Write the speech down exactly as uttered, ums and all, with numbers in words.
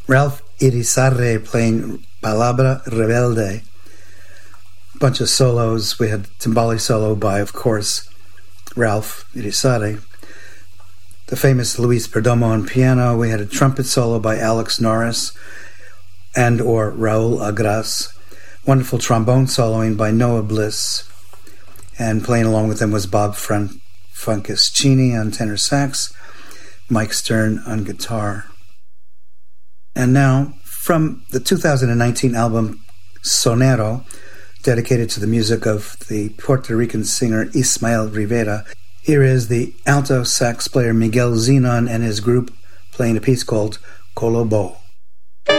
Ralph Irizarry playing Palabra Rebelde. Bunch of solos. We had timbale solo by, of course, Ralph Irizarry. The famous Luis Perdomo on piano. We had a trumpet solo by Alex Norris and or Raul Agras. Wonderful trombone soloing by Noah Bliss. And playing along with them was Bob Fran- Franceschini on tenor sax, Mike Stern on guitar. And now, from the two thousand nineteen album Sonero, dedicated to the music of the Puerto Rican singer Ismael Rivera, here is the alto sax player Miguel Zenon and his group playing a piece called Colobo.